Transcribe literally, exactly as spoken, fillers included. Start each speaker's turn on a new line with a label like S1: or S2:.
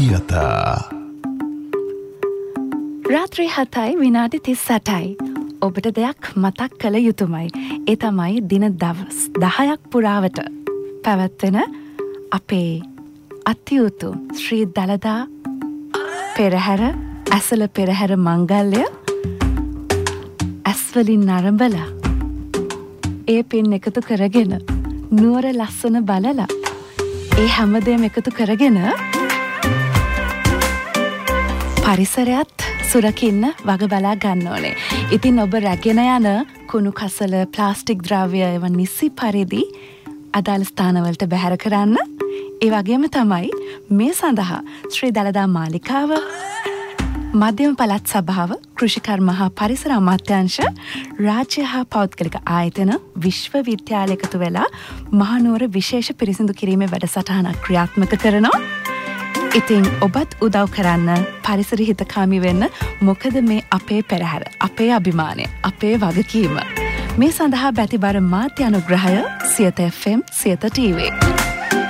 S1: සියත
S2: රාත්‍රී හතයි විනාඩි තිස් අටයි. ඔබට දෙයක් මතක් කළ යුතුමයි. ඒ තමයි දින දවස් දහයක් පුරාවට පැවැත්වෙන අපේ අතිඋතු ශ්‍රී දළදා පෙරහැර ඇසළ පෙරහැර මංගල්‍ය ඇස්වලින් නරඹලා ඒ පින් එකතු කරගෙන නුවර ලස්සන බලලා ඒ හැමදේම එකතු කරගෙන පරිසරයත් සුරකින්න වග බලා ගන්න ඕනේ. ඉතින් ඔබ රැගෙන යන කුණු කසල ප්ලාස්ටික් ද්‍රව්‍ය ඒවා නිසි පරිදි අදාළ ස්ථානවලට බැහැර කරන්න. ඒ වගේම තමයි මේ සඳහා ශ්‍රී දළදා මාලිකාව, මධ්‍යම පළාත් සභාව, කෘෂිකර්ම හා පරිසර අමාත්‍යාංශ, රාජ්‍ය හා පෞද්ගලික ආයතන, විශ්වවිද්‍යාල එකතු වෙලා මහනුවර විශේෂ පිරිසිදු කිරීමේ වැඩසටහනක් ක්‍රියාත්මක කරනවා. ඉතින් ඔබත් උදව් කරන්න, පරිසර හිතකාමී වෙන්න. මොකද මේ අපේ පෙරහැර, අපේ අභිමානය, අපේ වගකීම. මේ සඳහා බැතිබර මාධ්‍ය අනුග්‍රහය Siyatha F M, Siyatha TV.